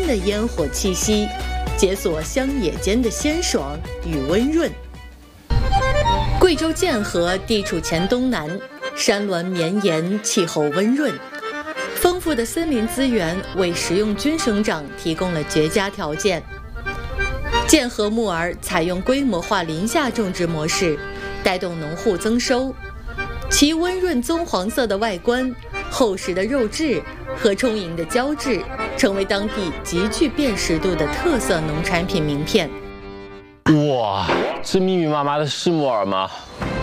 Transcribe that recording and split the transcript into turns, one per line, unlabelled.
的烟火气息，解锁乡野间的鲜爽与温润。贵州剑河地处黔东南，山峦绵延，气候温润，丰富的森林资源为食用菌生长提供了绝佳条件。剑河木耳采用规模化林下种植模式，带动农户增收。其温润棕黄色的外观、厚实的肉质和充盈的胶质，成为当地极具辨识度的特色农产品名片。
哇，这密密麻麻的是木耳吗？